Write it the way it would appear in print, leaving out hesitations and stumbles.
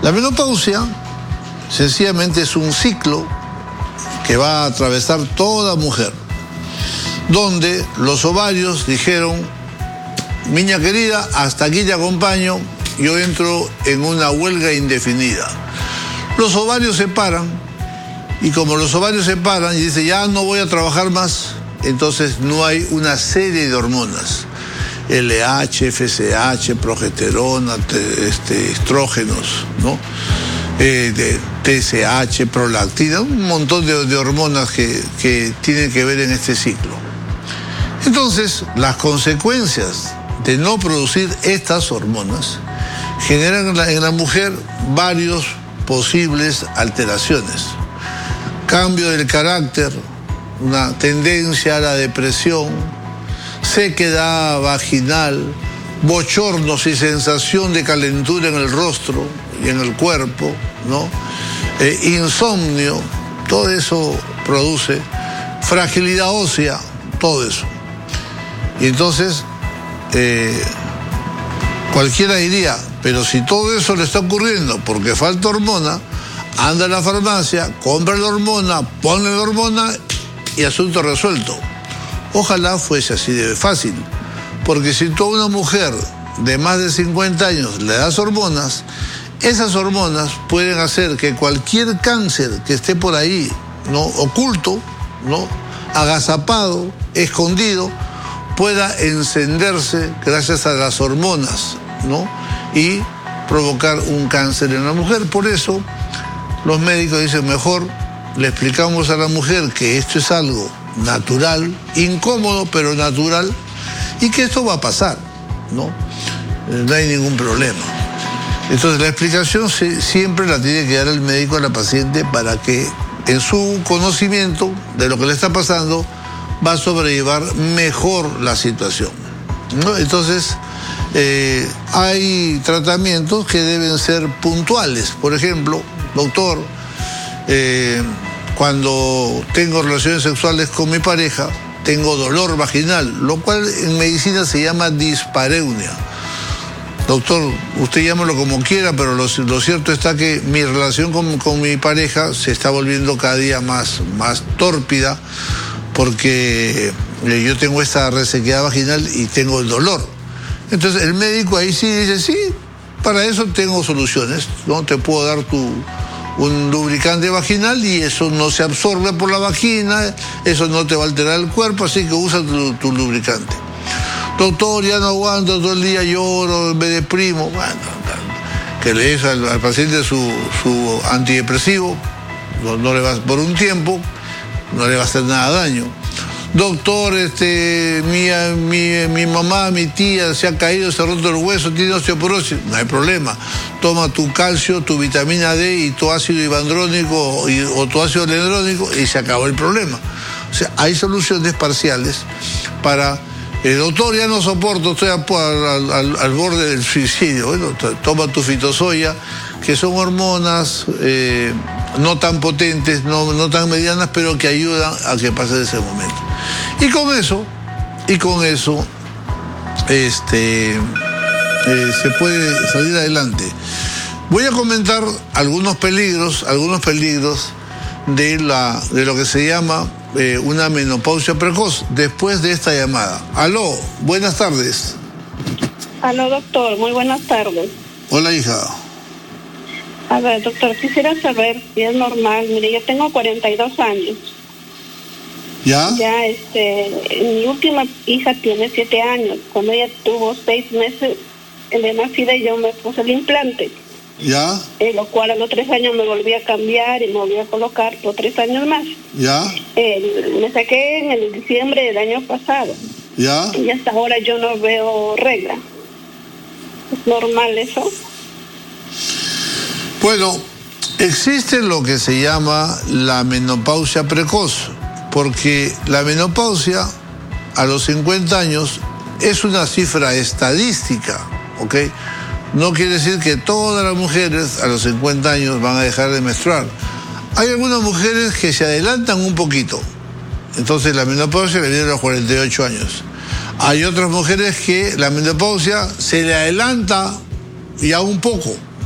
La menopausia sencillamente es un ciclo que va a atravesar toda mujer, donde los ovarios dijeron: niña querida, hasta aquí te acompaño, yo entro en una huelga indefinida. Los ovarios se paran, y como los ovarios se paran y dice ya no voy a trabajar más, entonces no hay una serie de hormonas, LH, FSH, progesterona, estrógenos, ¿no? De TSH, prolactina, un montón de hormonas que tienen que ver en este ciclo. Entonces, las consecuencias de no producir estas hormonas generan en la mujer varios posibles alteraciones. Cambio del carácter, una tendencia a la depresión, sequedad vaginal, bochornos y sensación de calentura en el rostro y en el cuerpo, ¿no? Insomnio, todo eso produce fragilidad ósea, todo eso. Y entonces, cualquiera diría, pero si todo eso le está ocurriendo porque falta hormona, anda a la farmacia, compra la hormona, pone la hormona y asunto resuelto. Ojalá fuese así de fácil, porque si tú a una mujer de más de 50 años le das hormonas, esas hormonas pueden hacer que cualquier cáncer que esté por ahí, ¿no?, oculto, ¿no?, agazapado, escondido, pueda encenderse gracias a las hormonas, ¿no?, y provocar un cáncer en la mujer. Por eso los médicos dicen: mejor le explicamos a la mujer que esto es algo natural, incómodo pero natural, y que esto va a pasar, ¿no? No hay ningún problema. Entonces la explicación siempre la tiene que dar el médico a la paciente para que en su conocimiento de lo que le está pasando va a sobrellevar mejor la situación, ¿no? Entonces hay tratamientos que deben ser puntuales. Por ejemplo, doctor, cuando tengo relaciones sexuales con mi pareja, tengo dolor vaginal, lo cual en medicina se llama dispareunia. Doctor, usted llámelo como quiera, pero lo cierto está que mi relación con mi pareja se está volviendo cada día más tórpida, porque yo tengo esta resequedad vaginal y tengo el dolor. Entonces el médico ahí sí dice: sí, para eso tengo soluciones, ¿no? Te puedo dar un lubricante vaginal y eso no se absorbe por la vagina, eso no te va a alterar el cuerpo, así que usa tu lubricante. Doctor, ya no aguanto, todo el día lloro, me deprimo. Bueno, que le des al paciente su antidepresivo, no le va, por un tiempo, no le va a hacer nada daño. Doctor, mi mamá, mi tía se ha caído, se ha roto el hueso, tiene osteoporosis. No hay problema. Toma tu calcio, tu vitamina D y tu ácido ibandrónico o tu ácido lendrónico y se acabó el problema. O sea, hay soluciones parciales para... doctor, ya no soporto, estoy al borde del suicidio. Bueno, toma tu fitosoya, que son hormonas no tan potentes, no tan medianas, pero que ayudan a que pase ese momento. Y con eso se puede salir adelante. Voy a comentar algunos peligros de lo que se llama una menopausia precoz después de esta llamada. Aló, buenas tardes. Aló, doctor, muy buenas tardes. Hola, hija. A ver, doctor, quisiera saber si es normal. Mire, yo tengo 42 años. ¿Ya? Ya, mi última hija tiene 7 años. Cuando ella tuvo 6 meses de nacida, yo me puse el implante. ¿Ya? Lo cual a los 3 años me volví a cambiar y me volví a colocar por 3 años más. ¿Ya? Me saqué en el diciembre del año pasado. ¿Ya? Y hasta ahora yo no veo regla. ¿Es normal eso? Bueno, existe lo que se llama la menopausia precoz, porque la menopausia a los 50 años es una cifra estadística, ¿ok? No quiere decir que todas las mujeres a los 50 años van a dejar de menstruar. Hay algunas mujeres que se adelantan un poquito, entonces la menopausia le viene a los 48 años. Hay otras mujeres que la menopausia se le adelanta ya un poco,